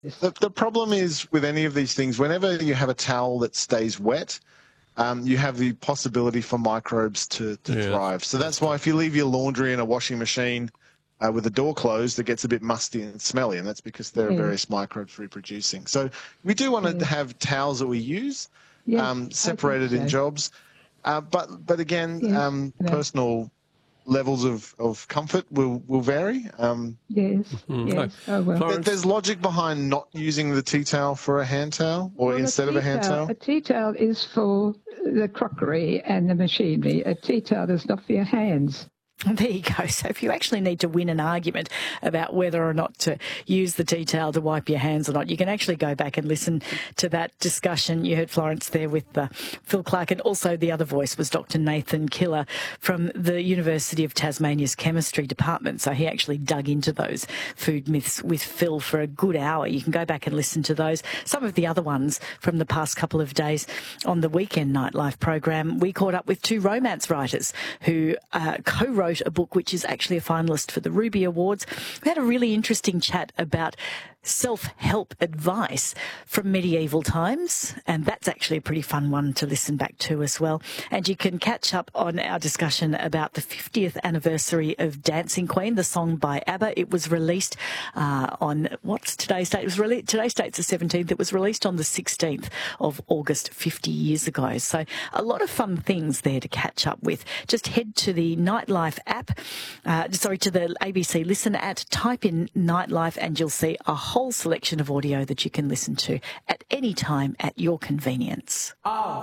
The problem is with any of these things, whenever you have a towel that stays wet, you have the possibility for microbes to thrive. So that's why if you leave your laundry in a washing machine with the door closed, it gets a bit musty and smelly, and that's because there are various microbes reproducing. So we do want to have towels that we use separated in jobs. But again, personal levels of comfort will vary. Yes. Oh, well. There's logic behind not using the tea towel for a hand towel or instead of a hand towel. A tea towel is for the crockery and the machinery. A tea towel is not for your hands. There you go. So if you actually need to win an argument about whether or not to use the tea towel to wipe your hands or not, you can actually go back and listen to that discussion. You heard Florence there with Phil Clark, and also the other voice was Dr. Nathan Killer from the University of Tasmania's Chemistry Department. So he actually dug into those food myths with Phil for a good hour. You can go back and listen to those. Some of the other ones from the past couple of days on the Weekend Nightlife program, we caught up with two romance writers who co-wrote a book which is actually a finalist for the Ruby Awards. We had a really interesting chat about self-help advice from medieval times, and that's actually a pretty fun one to listen back to as well. And you can catch up on our discussion about the 50th anniversary of Dancing Queen, the song by ABBA. It was released on, what's today's date? Today's date's the 17th. It was released on the 16th of August 50 years ago. So a lot of fun things there to catch up with. Just head to the Nightlife app, to the ABC Listen app, type in Nightlife, and you'll see a whole selection of audio that you can listen to at any time at your convenience.